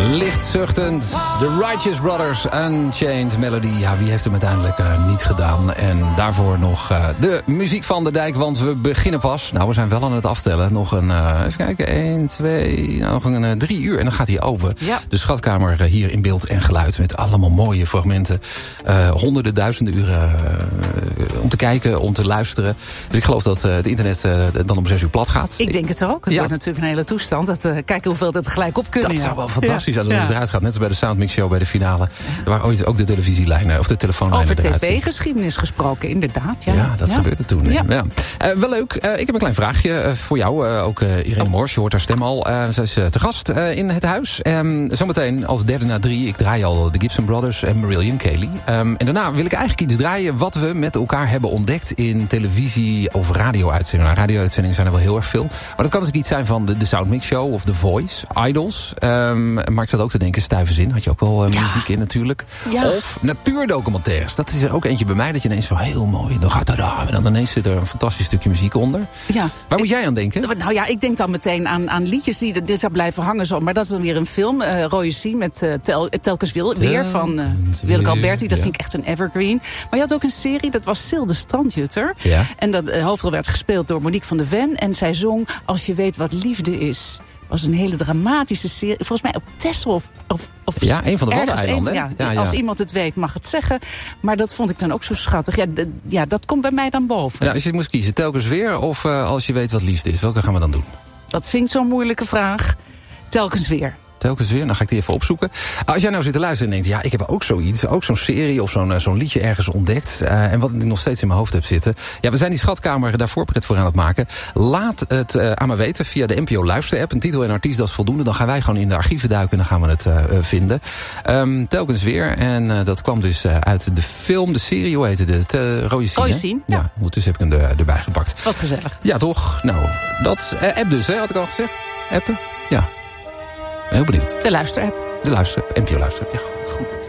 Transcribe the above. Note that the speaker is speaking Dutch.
Licht zuchtend, The Righteous Brothers, Unchained Melody. Ja, wie heeft hem uiteindelijk niet gedaan? En daarvoor nog de muziek van de dijk, want we beginnen pas. Nou, we zijn wel aan het aftellen. Nog een, even kijken, 1, 2, nog een 3 uur en dan gaat hij open. Ja. De schatkamer hier in beeld en geluid met allemaal mooie fragmenten. Honderden, duizenden uren om te kijken, om te luisteren. Dus ik geloof dat het internet dan om 6 uur plat gaat. Ik denk het ook. Het wordt natuurlijk een hele toestand. Kijken hoeveel het tegelijk op kunnen. Dat zou wel fantastisch zijn dat het eruit gaat. Net als bij de Soundmix Show bij de finale. Waar ooit ook de televisielijnen of de telefoonlijnen over tv-geschiedenis gesproken, inderdaad. Ja, dat gebeurde toen. Ja. Wel leuk. Ik heb een klein vraagje voor jou. Ook Irene Mors, je hoort haar stem al. Zij is te gast in het huis. Zometeen als derde na 3. Ik draai al de Gibson Brothers en Marillion Kelly. En daarna wil ik eigenlijk iets draaien wat we met elkaar hebben ontdekt in televisie- of radio-uitzendingen. Nou, radio-uitzendingen zijn er wel heel erg veel. Maar dat kan natuurlijk iets zijn van de Soundmix Show of The Voice, Idols. Maar ik zat ook te denken, Stuyvesant had je ook wel muziek in natuurlijk. Ja. Of natuurdocumentaires. Dat is er ook eentje bij mij dat je ineens zo heel mooi. Dan gaat en dan ineens zit er een fantastisch stukje muziek onder. Ja. Waar moet jij aan denken? Nou ja, ik denk dan meteen aan liedjes die er zou blijven hangen. Zo. Maar dat is dan weer een film. Rode Sea met Telkens Weer van Willeke Alberti. Dat vind ik echt een evergreen. Maar je had ook een serie, dat was Sil de Strandjutter. Ja. En dat hoofdrol werd gespeeld door Monique van de Ven. En zij zong Als je weet wat liefde is. Was een hele dramatische serie. Volgens mij op Texel of ja, een van de Waddeneilanden. Ja, als iemand het weet, mag het zeggen. Maar dat vond ik dan ook zo schattig. Ja, dat komt bij mij dan boven. Ja, als je moest kiezen, Telkens Weer of Als je weet wat liefde is. Welke gaan we dan doen? Dat vind ik zo'n moeilijke vraag. Telkens Weer. Telkens Weer, dan ga ik die even opzoeken. Als jij nou zit te luisteren en denkt, ja, ik heb ook zoiets, ook zo'n serie of zo'n liedje ergens ontdekt. En wat ik nog steeds in mijn hoofd heb zitten. Ja, we zijn die schatkamer daar voorpret voor aan het maken. Laat het aan me weten via de NPO Luister-app. Een titel en artiest, dat is voldoende. Dan gaan wij gewoon in de archieven duiken en dan gaan we het vinden. Telkens Weer. En dat kwam dus uit de film, de serie, hoe heette het? Rode Sea. Rode Sea, ja. Ondertussen heb ik hem erbij gepakt. Wat gezellig. Ja, toch? Nou, dat app dus, hè, had ik al gezegd. Appen? Ja. Heel benieuwd. De Luister-app. De Luister-app, NPO Luister-app, ja.